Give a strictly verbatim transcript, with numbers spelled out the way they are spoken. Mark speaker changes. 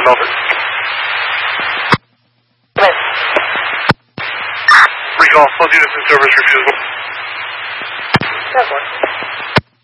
Speaker 1: seven, over. Recall, full units and servers refusal.
Speaker 2: Seven.